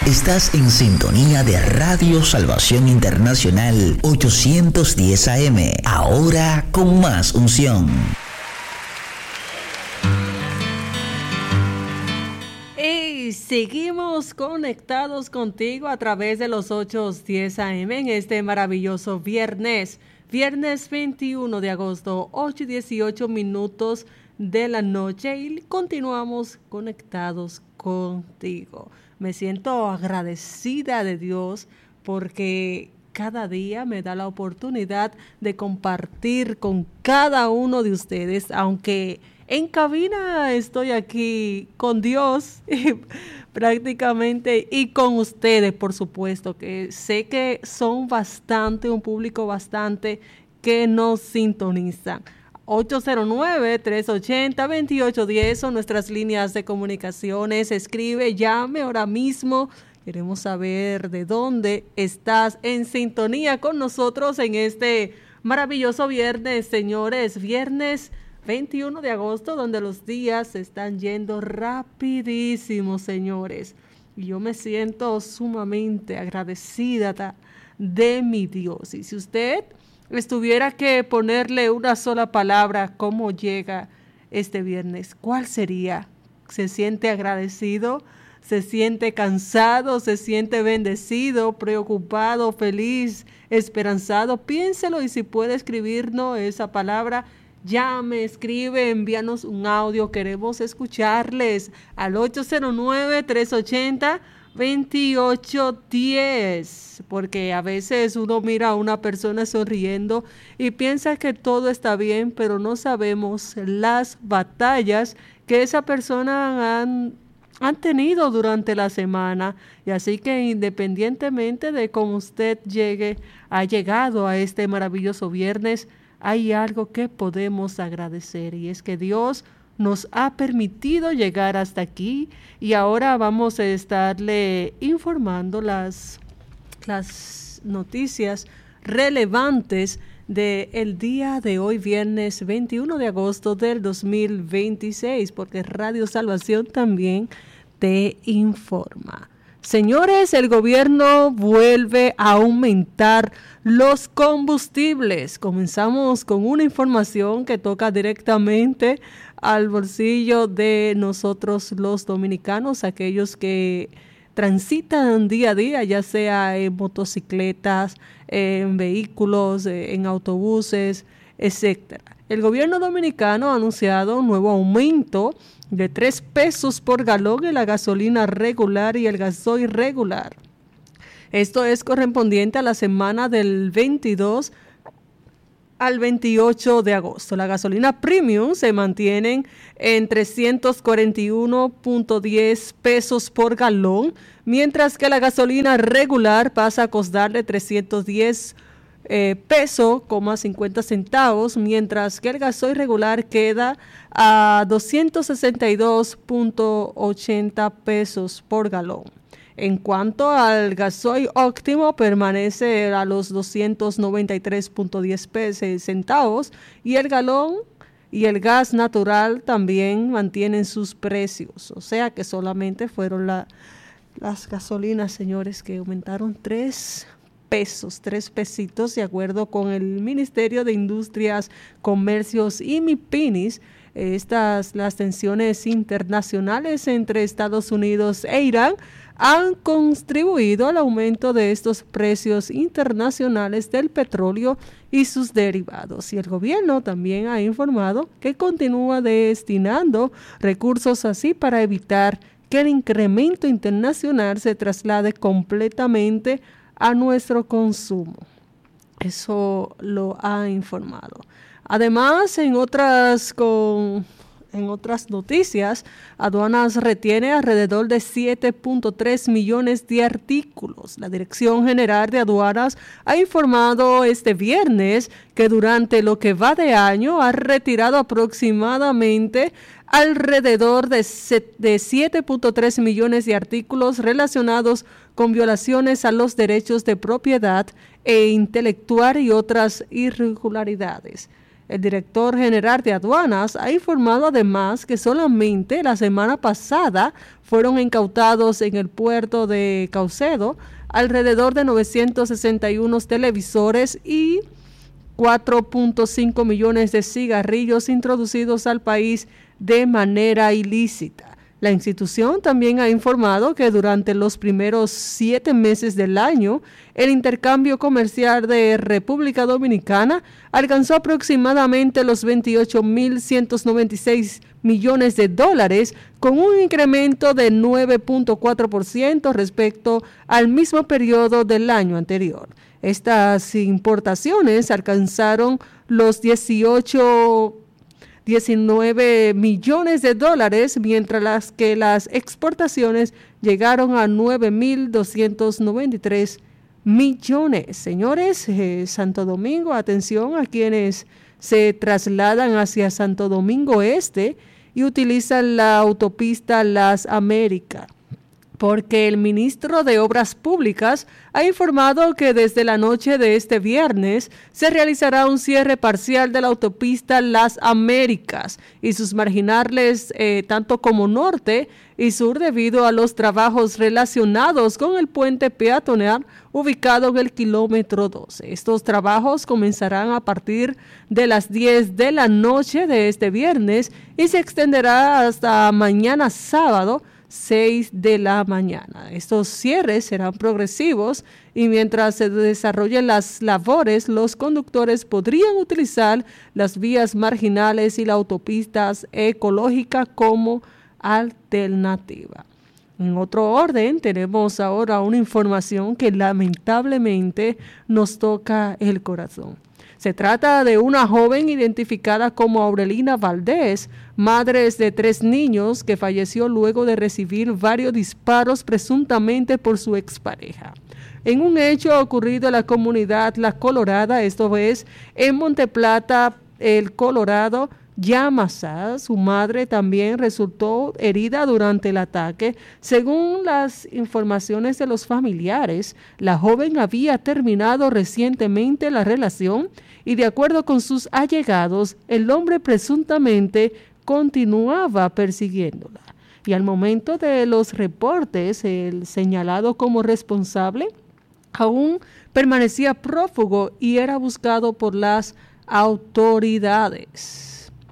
Estás en sintonía de Radio Salvación Internacional 810 AM, ahora con más unción. Y seguimos conectados contigo a través de los 810 AM en este maravilloso viernes 21 de agosto, 8:18 de la noche, y continuamos conectados contigo. Me siento agradecida de Dios porque cada día me da la oportunidad de compartir con cada uno de ustedes, aunque en cabina estoy aquí con Dios prácticamente, y con ustedes, por supuesto, que sé que son un público bastante que nos sintonizan. 809-380-2810 son nuestras líneas de comunicaciones. Escribe, llame ahora mismo. Queremos saber de dónde estás en sintonía con nosotros en este maravilloso viernes, señores. Viernes 21 de agosto, donde los días se están yendo rapidísimo, señores. Y yo me siento sumamente agradecida de mi Dios. Y si usted tuviera que ponerle una sola palabra, ¿cómo llega este viernes? ¿Cuál sería? ¿Se siente agradecido? ¿Se siente cansado? ¿Se siente bendecido? ¿Preocupado? ¿Feliz? ¿Esperanzado? Piénselo, y si puede escribirnos esa palabra, llame, escribe, envíanos un audio. Queremos escucharles al 809-380-2810, porque a veces uno mira a una persona sonriendo y piensa que todo está bien, pero no sabemos las batallas que esa persona han tenido durante la semana. Y así que independientemente de cómo usted ha llegado a este maravilloso viernes, hay algo que podemos agradecer, y es que Dios nos ha permitido llegar hasta aquí, y ahora vamos a estarle informando las noticias relevantes del día de hoy, viernes 21 de agosto del 2026, porque Radio Salvación también te informa. Señores, el gobierno vuelve a aumentar los combustibles. Comenzamos con una información que toca directamente al bolsillo de nosotros los dominicanos, aquellos que transitan día a día, ya sea en motocicletas, en vehículos, en autobuses, etcétera. El gobierno dominicano ha anunciado un nuevo aumento de 3 pesos por galón en la gasolina regular y el gasoil regular. Esto es correspondiente a la semana del 22 al 28 de agosto. La gasolina premium se mantiene en 341.10 pesos por galón, mientras que la gasolina regular pasa a costarle 310 pesos, 50 centavos, mientras que el gasoil regular queda a 262.80 pesos por galón. En cuanto al gasoil óptimo, permanece a los 293.10 centavos, y el galón y el gas natural también mantienen sus precios. O sea que solamente fueron las gasolinas, señores, que aumentaron 3 pesitos, de acuerdo con el Ministerio de Industrias, Comercios y MIPINIS. Las tensiones internacionales entre Estados Unidos e Irán han contribuido al aumento de estos precios internacionales del petróleo y sus derivados. Y el gobierno también ha informado que continúa destinando recursos así para evitar que el incremento internacional se traslade completamente a nuestro consumo. Eso lo ha informado. Además, en otras noticias, Aduanas retiene alrededor de 7.3 millones de artículos. La Dirección General de Aduanas ha informado este viernes que durante lo que va de año ha retirado aproximadamente alrededor de 7.3 millones de artículos relacionados con violaciones a los derechos de propiedad e intelectual y otras irregularidades. El director general de aduanas ha informado además que solamente la semana pasada fueron incautados en el puerto de Caucedo alrededor de 961 televisores y 4.5 millones de cigarrillos introducidos al país de manera ilícita. La institución también ha informado que durante los primeros 7 meses del año, el intercambio comercial de República Dominicana alcanzó aproximadamente los 28.196 millones de dólares, con un incremento de 9.4% respecto al mismo periodo del año anterior. Estas importaciones alcanzaron los 19 millones de dólares, mientras que las exportaciones llegaron a 9.293 millones. Señores, Santo Domingo, atención a quienes se trasladan hacia Santo Domingo Este y utilizan la autopista Las Américas, porque el ministro de Obras Públicas ha informado que desde la noche de este viernes se realizará un cierre parcial de la autopista Las Américas y sus marginales tanto como norte y sur debido a los trabajos relacionados con el puente peatonal ubicado en el kilómetro 12. Estos trabajos comenzarán a partir de las 10 de la noche de este viernes y se extenderá hasta mañana sábado 6 de la mañana. Estos cierres serán progresivos y mientras se desarrollen las labores, los conductores podrían utilizar las vías marginales y la autopista ecológica como alternativa. En otro orden, tenemos ahora una información que lamentablemente nos toca el corazón. Se trata de una joven identificada como Aurelina Valdés, madre de 3 niños, que falleció luego de recibir varios disparos presuntamente por su expareja. En un hecho ocurrido en la comunidad La Colorada, esto es en Monteplata, el Colorado, Yamasá, su madre también resultó herida durante el ataque. Según las informaciones de los familiares, la joven había terminado recientemente la relación y de acuerdo con sus allegados, el hombre presuntamente continuaba persiguiéndola. Y al momento de los reportes, el señalado como responsable aún permanecía prófugo y era buscado por las autoridades.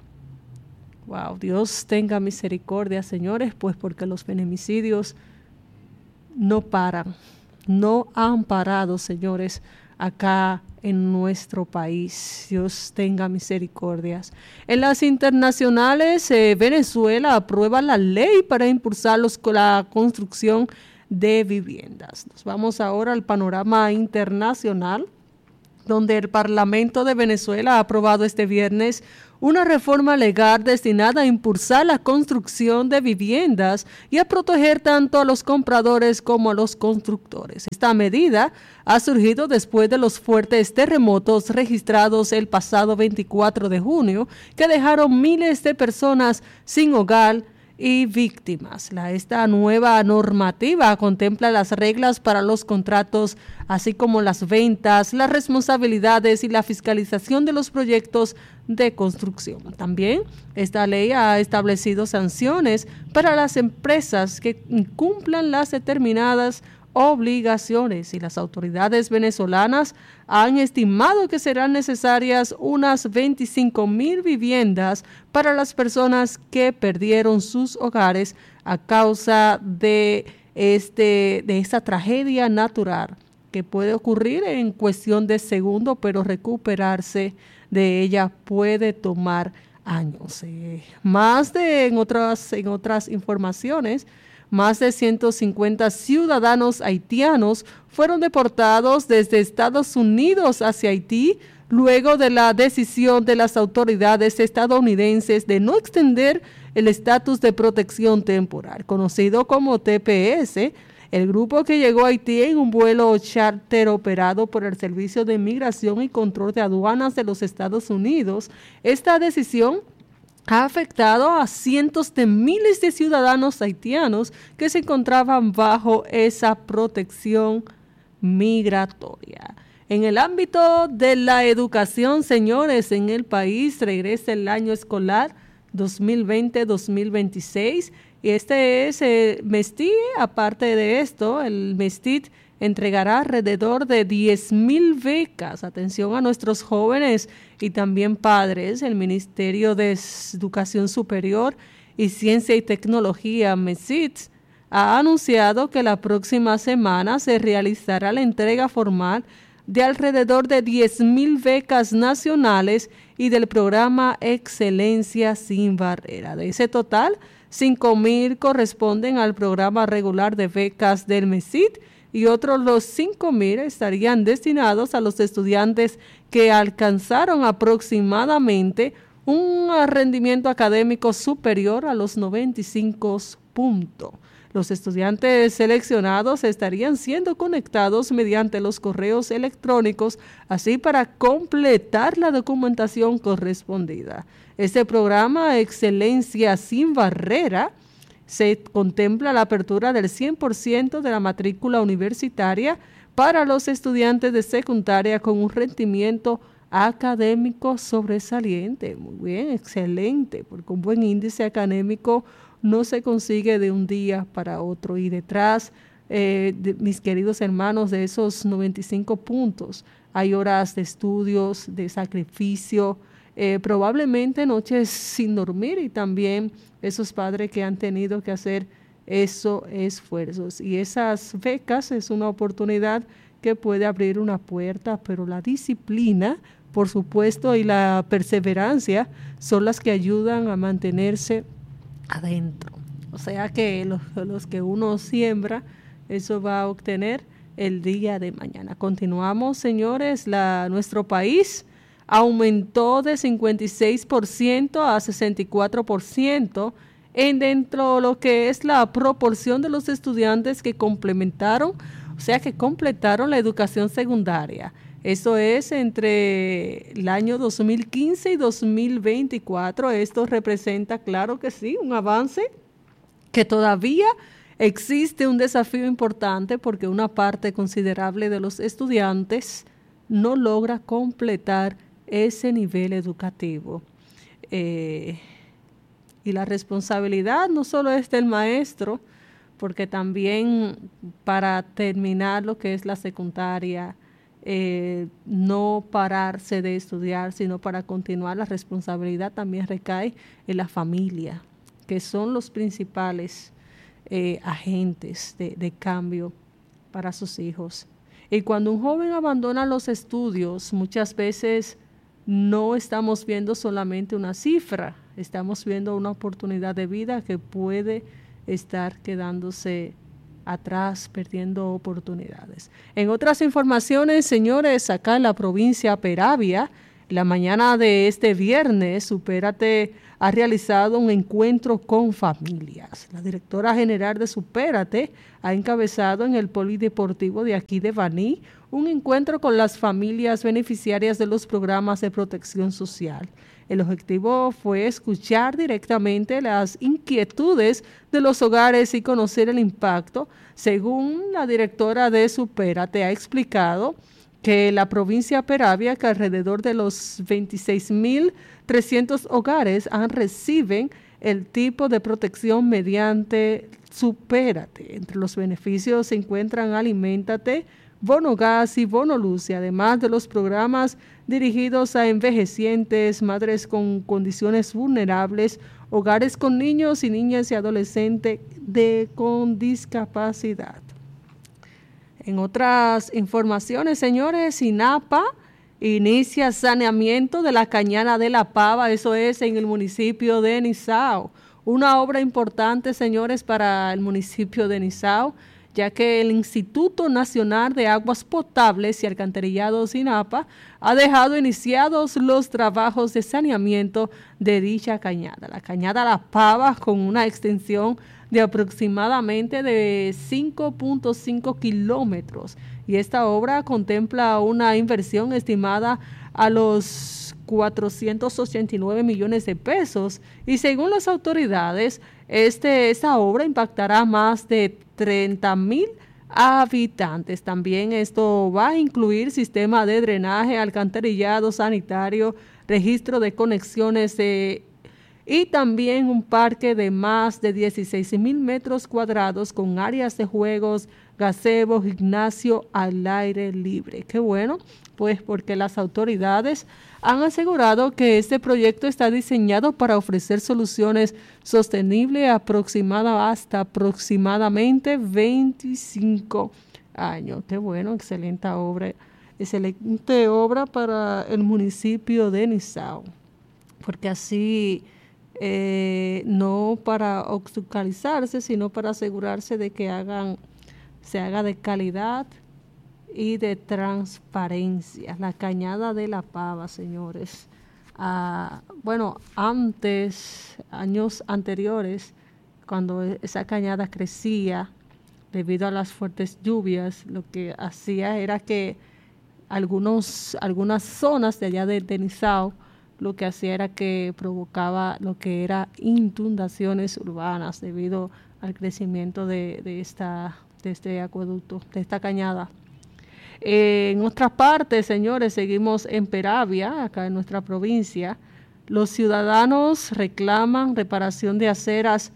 Wow, Dios tenga misericordia, señores, pues porque los feminicidios no paran, no han parado, señores, acá en nuestro país. Dios tenga misericordias. En las internacionales, Venezuela aprueba la ley para impulsar la construcción de viviendas. Nos vamos ahora al panorama internacional, donde el Parlamento de Venezuela ha aprobado este viernes una reforma legal destinada a impulsar la construcción de viviendas y a proteger tanto a los compradores como a los constructores. Esta medida ha surgido después de los fuertes terremotos registrados el pasado 24 de junio, que dejaron miles de personas sin hogar y víctimas. Esta nueva normativa contempla las reglas para los contratos, así como las ventas, las responsabilidades y la fiscalización de los proyectos de construcción. También esta ley ha establecido sanciones para las empresas que incumplan las determinadas obligaciones, y las autoridades venezolanas han estimado que serán necesarias unas 25,000 viviendas para las personas que perdieron sus hogares a causa de esta tragedia natural que puede ocurrir en cuestión de segundos, pero recuperarse de ella puede tomar años. En otras informaciones, más de 150 ciudadanos haitianos fueron deportados desde Estados Unidos hacia Haití luego de la decisión de las autoridades estadounidenses de no extender el estatus de protección temporal, conocido como TPS. El grupo que llegó a Haití en un vuelo charter operado por el Servicio de Inmigración y Control de Aduanas de los Estados Unidos. Esta decisión ha afectado a cientos de miles de ciudadanos haitianos que se encontraban bajo esa protección migratoria. En el ámbito de la educación, señores, en el país regresa el año escolar 2020-2026 y este es MESTI. Aparte de esto, el MESTIT entregará alrededor de 10,000 becas. Atención a nuestros jóvenes y también padres. El Ministerio de Educación Superior y Ciencia y Tecnología, MESIT, ha anunciado que la próxima semana se realizará la entrega formal de alrededor de 10,000 becas nacionales y del programa Excelencia Sin Barrera. De ese total, 5,000 corresponden al programa regular de becas del MESIT y otros los 5,000 estarían destinados a los estudiantes que alcanzaron aproximadamente un rendimiento académico superior a los 95 puntos. Los estudiantes seleccionados estarían siendo conectados mediante los correos electrónicos, así para completar la documentación correspondida. Este programa Excelencia Sin Barrera se contempla la apertura del 100% de la matrícula universitaria para los estudiantes de secundaria con un rendimiento académico sobresaliente. Muy bien, excelente, porque un buen índice académico no se consigue de un día para otro. Y detrás, mis queridos hermanos, de esos 95 puntos, hay horas de estudios, de sacrificio, probablemente noches sin dormir y también esos padres que han tenido que hacer esos esfuerzos. Y esas becas es una oportunidad que puede abrir una puerta, pero la disciplina, por supuesto, y la perseverancia son las que ayudan a mantenerse adentro. O sea que los que uno siembra, eso va a obtener el día de mañana. Continuamos, señores. Nuestro país aumentó de 56% a 64% dentro de lo que es la proporción de los estudiantes que completaron la educación secundaria. Eso es entre el año 2015 y 2024. Esto representa, claro que sí, un avance, que todavía existe un desafío importante porque una parte considerable de los estudiantes no logra completar ese nivel educativo. Y la responsabilidad no solo es del maestro, porque también para terminar lo que es la secundaria, no pararse de estudiar, sino para continuar, la responsabilidad también recae en la familia, que son los principales agentes de cambio para sus hijos. Y cuando un joven abandona los estudios, muchas veces no estamos viendo solamente una cifra, estamos viendo una oportunidad de vida que puede estar quedándose atrás, perdiendo oportunidades. En otras informaciones, señores, acá en la provincia Peravia, la mañana de este viernes, Supérate ha realizado un encuentro con familias. La directora general de Supérate ha encabezado en el polideportivo de aquí de Baní un encuentro con las familias beneficiarias de los programas de protección social. El objetivo fue escuchar directamente las inquietudes de los hogares y conocer el impacto. Según la directora de Supérate, ha explicado que la provincia Peravia, que alrededor de los 26,300 hogares reciben el tipo de protección mediante Supérate. Entre los beneficios se encuentran Aliméntate, Bono Gas y Bono Luz, y además de los programas dirigidos a envejecientes, madres con condiciones vulnerables, hogares con niños y niñas y adolescentes con discapacidad. En otras informaciones, señores, INAPA inicia saneamiento de la Cañada de la Pava, eso es en el municipio de Nizao. Una obra importante, señores, para el municipio de Nizao, ya que el Instituto Nacional de Aguas Potables y Alcantarillados INAPA ha dejado iniciados los trabajos de saneamiento de dicha cañada. La Cañada La Pava, con una extensión de aproximadamente de 5.5 kilómetros, y esta obra contempla una inversión estimada a los 489 millones de pesos, y según las autoridades, esta obra impactará más de 30,000 habitantes. También esto va a incluir sistema de drenaje, alcantarillado sanitario, registro de conexiones y también un parque de más de 16,000 metros cuadrados con áreas de juegos, gazebo, gimnasio al aire libre. Qué bueno, pues porque las autoridades han asegurado que este proyecto está diseñado para ofrecer soluciones sostenibles hasta aproximadamente 25 años. Qué bueno, excelente obra para el municipio de Nizao, porque así no para obstaculizarse, sino para asegurarse de que se haga de calidad y de transparencia. La Cañada de la Pava, señores. Años anteriores, cuando esa cañada crecía debido a las fuertes lluvias, lo que hacía era que algunas zonas de allá de Nizao, lo que hacía era que provocaba lo que era inundaciones urbanas debido al crecimiento de este acueducto, de esta cañada. En otras partes, señores, seguimos en Peravia, acá en nuestra provincia. Los ciudadanos reclaman reparación de aceras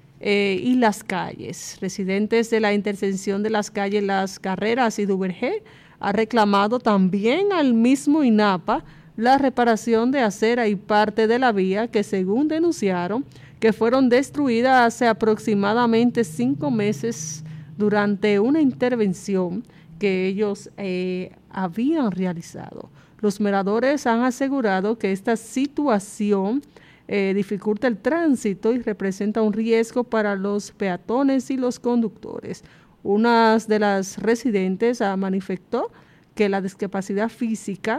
y las calles. Residentes de la intersección de las calles Las Carreras y Duvergé han reclamado también al mismo INAPA la reparación de acera y parte de la vía que, según denunciaron, que fueron destruidas hace aproximadamente 5 meses durante una intervención que ellos habían realizado. Los moradores han asegurado que esta situación dificulta el tránsito y representa un riesgo para los peatones y los conductores. Una de las residentes manifestó que la discapacidad física,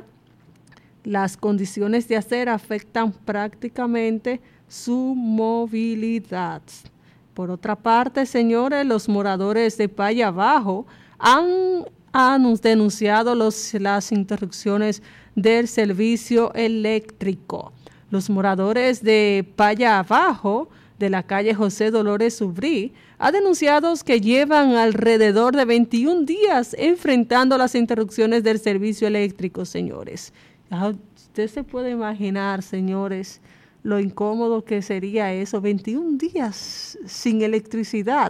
las condiciones de acera afectan prácticamente su movilidad. Por otra parte, señores, los moradores de Paya Abajo han denunciado las interrupciones del servicio eléctrico. Los moradores de Paya Abajo, de la calle José Dolores Subrí, han denunciado que llevan alrededor de 21 días enfrentando las interrupciones del servicio eléctrico, señores. Usted se puede imaginar, señores, lo incómodo que sería eso, 21 días sin electricidad.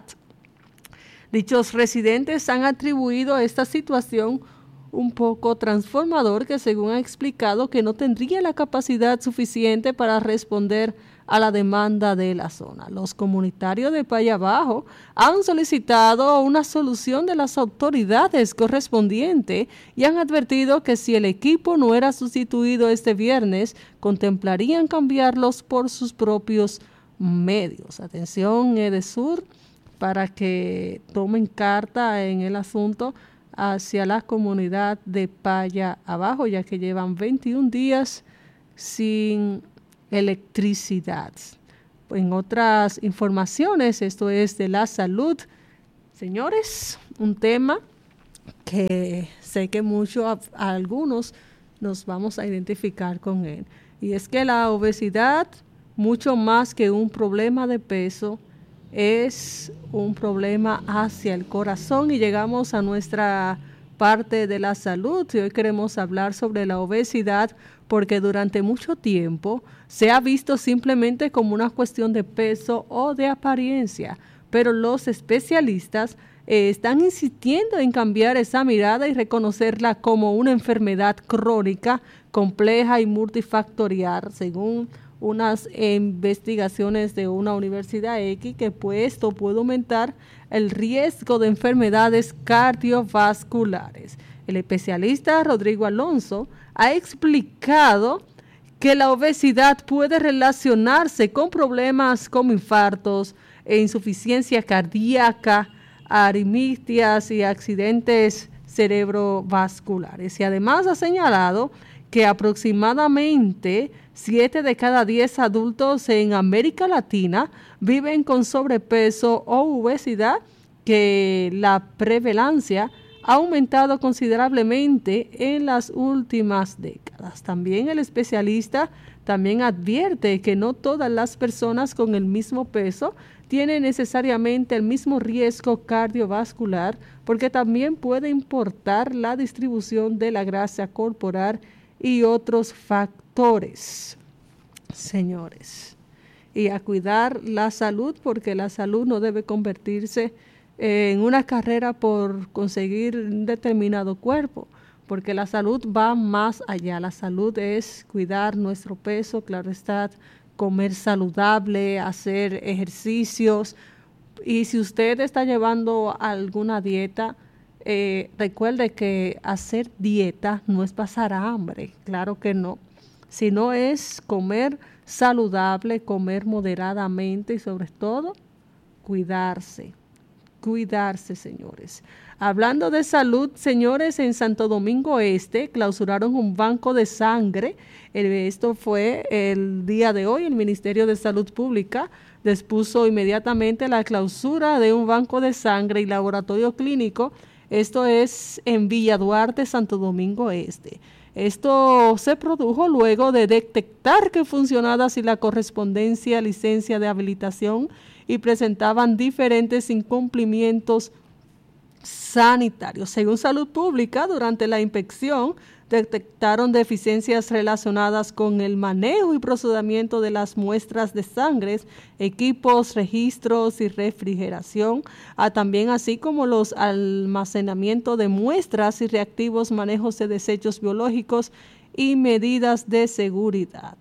Dichos residentes han atribuido a esta situación un poco transformador que, según ha explicado, que no tendría la capacidad suficiente para responder a la demanda de la zona. Los comunitarios de Paya Abajo han solicitado una solución de las autoridades correspondientes y han advertido que si el equipo no era sustituido este viernes, contemplarían cambiarlos por sus propios medios. Atención, EDESUR, para que tomen carta en el asunto hacia la comunidad de Paya Abajo, ya que llevan 21 días sin electricidad. En otras informaciones, esto es de la salud, señores, un tema que sé que a algunos nos vamos a identificar con él, y es que la obesidad, mucho más que un problema de peso, es un problema hacia el corazón, y llegamos a nuestra parte de la salud. Y hoy queremos hablar sobre la obesidad, porque durante mucho tiempo se ha visto simplemente como una cuestión de peso o de apariencia, pero los especialistas están insistiendo en cambiar esa mirada y reconocerla como una enfermedad crónica, compleja y multifactorial, según unas investigaciones de una universidad X, que esto puede aumentar el riesgo de enfermedades cardiovasculares. El especialista Rodrigo Alonso ha explicado que la obesidad puede relacionarse con problemas como infartos, insuficiencia cardíaca, arritmias y accidentes cerebrovasculares. Y además ha señalado que aproximadamente 7 de cada 10 adultos en América Latina viven con sobrepeso o obesidad, que la prevalencia ha aumentado considerablemente en las últimas décadas. También el especialista También advierte que no todas las personas con el mismo peso tienen necesariamente el mismo riesgo cardiovascular, porque también puede importar la distribución de la grasa corporal y otros factores, señores. Y a cuidar la salud, porque la salud no debe convertirse en una carrera por conseguir un determinado cuerpo, porque la salud va más allá. La salud es cuidar nuestro peso, claro está, comer saludable, hacer ejercicios. Y si usted está llevando alguna dieta, recuerde que hacer dieta no es pasar hambre, claro que no, sino es comer saludable, comer moderadamente y sobre todo cuidarse. Cuidarse, señores. Hablando de salud, señores, en Santo Domingo Este clausuraron un banco de sangre. Esto fue el día de hoy. El Ministerio de Salud Pública dispuso inmediatamente la clausura de un banco de sangre y laboratorio clínico. Esto es en Villa Duarte, Santo Domingo Este. Esto se produjo luego de detectar que funcionaba sin la correspondencia licencia de habilitación y presentaban diferentes incumplimientos sanitarios. Según Salud Pública, durante la inspección detectaron deficiencias relacionadas con el manejo y procesamiento de las muestras de sangre, equipos, registros y refrigeración, también así como los almacenamientos de muestras y reactivos, manejos de desechos biológicos y medidas de seguridad.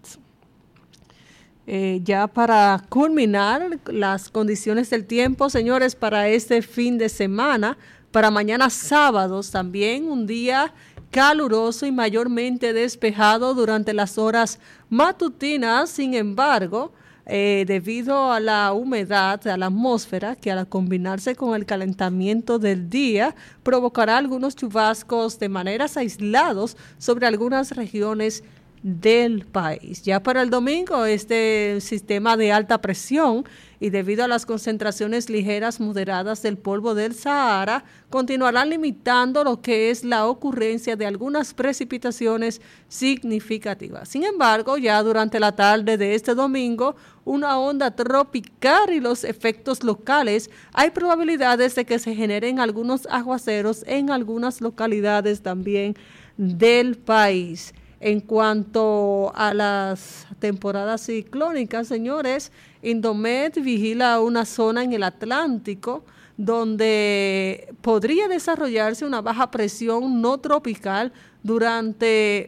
Ya para culminar, las condiciones del tiempo, señores, para este fin de semana, para mañana sábados también, un día caluroso y mayormente despejado durante las horas matutinas. Sin embargo, debido a la humedad de la atmósfera, que al combinarse con el calentamiento del día, provocará algunos chubascos de maneras aislados sobre algunas regiones del país. Ya para el domingo, este sistema de alta presión y debido a las concentraciones ligeras moderadas del polvo del Sahara, continuarán limitando lo que es la ocurrencia de algunas precipitaciones significativas. Sin embargo, ya durante la tarde de este domingo, una onda tropical y los efectos locales, hay probabilidades de que se generen algunos aguaceros en algunas localidades también del país. En cuanto a las temporadas ciclónicas, señores, Indomet vigila una zona en el Atlántico donde podría desarrollarse una baja presión no tropical durante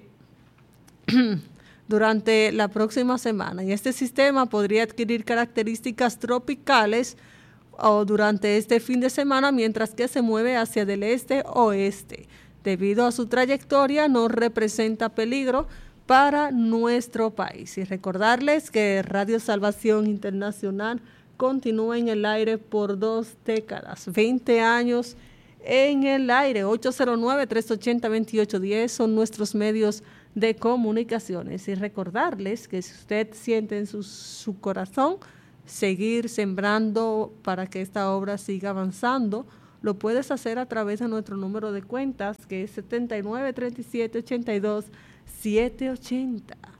la próxima semana. Y este sistema podría adquirir características tropicales durante este fin de semana, mientras que se mueve hacia el este-oeste. Debido a su trayectoria, no representa peligro para nuestro país. Y recordarles que Radio Salvación Internacional continúa en el aire por 2 décadas, 20 años en el aire. 809-380-2810 son nuestros medios de comunicaciones. Y recordarles que si usted siente en su corazón seguir sembrando para que esta obra siga avanzando, lo puedes hacer a través de nuestro número de cuentas, que es 793782-780.